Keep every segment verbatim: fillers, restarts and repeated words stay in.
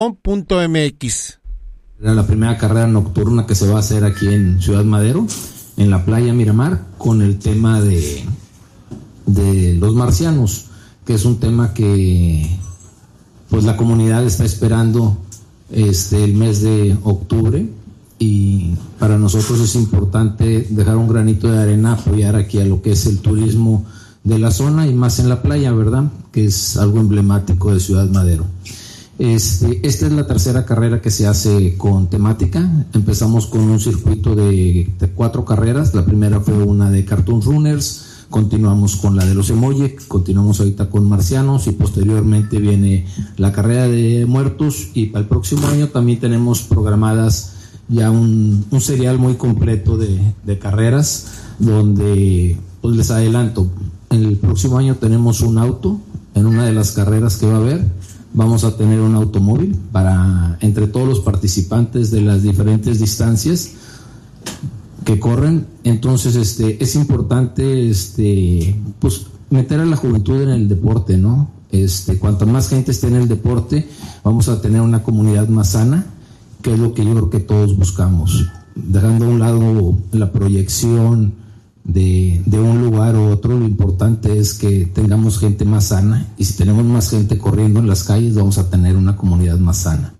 punto m x. Era la primera carrera nocturna que se va a hacer aquí en Ciudad Madero, en la playa Miramar, con el tema de, de los marcianos, que es un tema que pues la comunidad está esperando este el mes de octubre, y para nosotros es importante dejar un granito de arena, apoyar aquí a lo que es el turismo de la zona y más en la playa, ¿verdad? Que es algo emblemático de Ciudad Madero. Este, esta es la tercera carrera que se hace con temática. Empezamos con un circuito de, de cuatro carreras. La primera fue una de Cartoon Runners, continuamos con la de los emoji, continuamos ahorita con marcianos y posteriormente viene la carrera de muertos, y para el próximo año también tenemos programadas ya un, un serial muy completo de, de carreras, donde pues les adelanto, el próximo año tenemos un auto en una de las carreras que va a haber. Vamos a tener un automóvil para entre todos los participantes de las diferentes distancias que corren. Entonces este es importante este pues meter a la juventud en el deporte, ¿no? Este cuanto más gente esté en el deporte, vamos a tener una comunidad más sana, que es lo que yo creo que todos buscamos, dejando a un lado la proyección de, de un lugar u otro. Lo importante es que tengamos gente más sana, y si tenemos más gente corriendo en las calles, vamos a tener una comunidad más sana.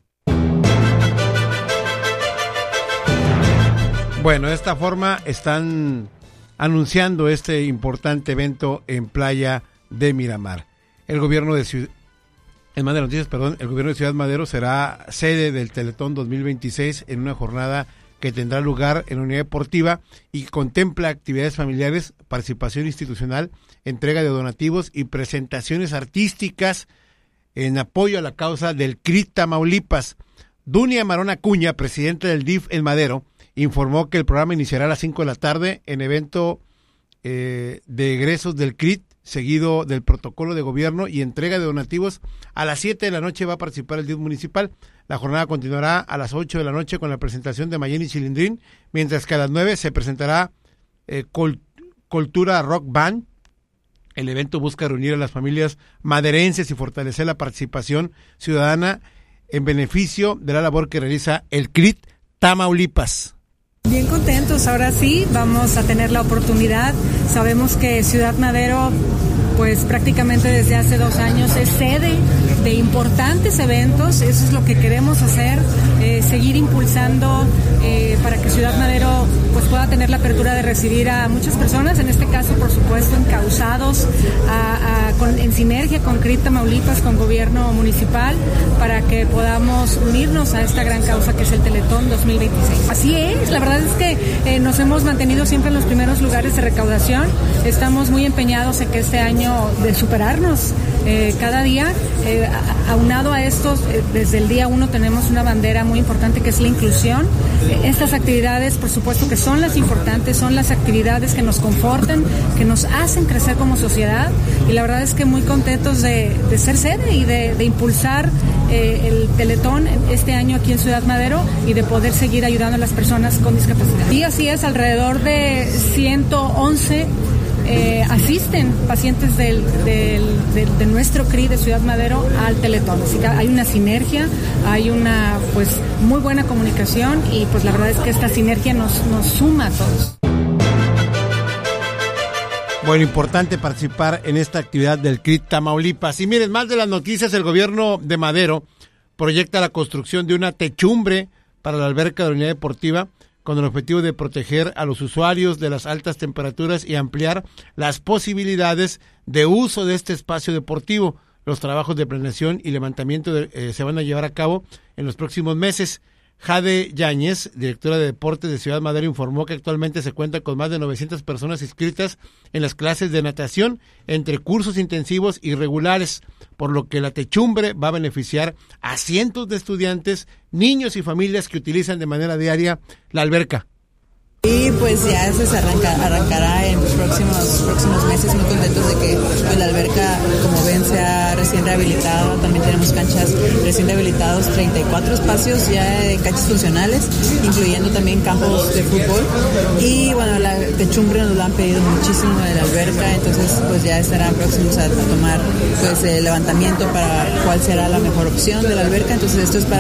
Bueno, de esta forma están anunciando este importante evento en Playa de Miramar. El gobierno de Ciudad En más de noticias, perdón, el gobierno de Ciudad Madero será sede del Teletón dos mil veintiséis en una jornada que tendrá lugar en la unidad deportiva y contempla actividades familiares, participación institucional, entrega de donativos y presentaciones artísticas en apoyo a la causa del C R I T Tamaulipas. Dunia Marón Acuña, presidenta del D I F en Madero, informó que el programa iniciará a las cinco de la tarde en evento eh, de egresos del C R I T, seguido del protocolo de gobierno y entrega de donativos. A las siete de la noche va a participar el D I F municipal. La jornada continuará a las ocho de la noche con la presentación de Mayeni Chilindrín, mientras que a las nueve se presentará eh, Col- Cultura Rock Band. El evento busca reunir a las familias maderenses y fortalecer la participación ciudadana en beneficio de la labor que realiza el C R I T Tamaulipas. Bien contentos, ahora sí vamos a tener la oportunidad. Sabemos que Ciudad Madero, pues prácticamente desde hace dos años es sede de importantes eventos. Eso es lo que queremos hacer, eh, seguir impulsando eh, para que Ciudad Madero pues pueda tener la apertura de recibir a muchas personas, en este caso por supuesto encausados a, a, con, en sinergia con C R I T Tamaulipas, con gobierno municipal, para que podamos unirnos a esta gran causa que es el Teletón dos mil veintiséis. Así es, la verdad es que eh, nos hemos mantenido siempre en los primeros lugares de recaudación. Estamos muy empeñados en que este año de superarnos eh, cada día. Eh, aunado a estos, eh, desde el día uno tenemos una bandera muy importante que es la inclusión. Eh, estas actividades, por supuesto que son las importantes, son las actividades que nos confortan, que nos hacen crecer como sociedad, y la verdad es que muy contentos de, de ser sede y de, de impulsar eh, el Teletón este año aquí en Ciudad Madero y de poder seguir ayudando a las personas con discapacidad. Y así es, alrededor de ciento once Eh, asisten pacientes del, del, del, de nuestro C R I de Ciudad Madero al Teletón. Así que hay una sinergia, hay una pues muy buena comunicación, y pues la verdad es que esta sinergia nos, nos suma a todos. Bueno, importante participar en esta actividad del C R I T Tamaulipas. Y miren, más de las noticias, el gobierno de Madero proyecta la construcción de una techumbre para la alberca de la unidad deportiva, con el objetivo de proteger a los usuarios de las altas temperaturas y ampliar las posibilidades de uso de este espacio deportivo. Los trabajos de planeación y levantamiento de, eh, se van a llevar a cabo en los próximos meses. Jade Yáñez, directora de Deportes de Ciudad Madero, informó que actualmente se cuenta con más de novecientas personas inscritas en las clases de natación entre cursos intensivos y regulares, por lo que la techumbre va a beneficiar a cientos de estudiantes, niños y familias que utilizan de manera diaria la alberca. Y pues ya se arranca, arrancará en los próximos, próximos meses, muy contentos de que pues, la alberca, como ven, se ha recién rehabilitado. También tenemos canchas recién rehabilitados, treinta y cuatro espacios ya de canchas funcionales, incluyendo también campos de fútbol. Y bueno, la techumbre nos lo han pedido muchísimo de la alberca, entonces pues ya estarán próximos a, a tomar pues el levantamiento para cuál será la mejor opción de la alberca. Entonces esto es para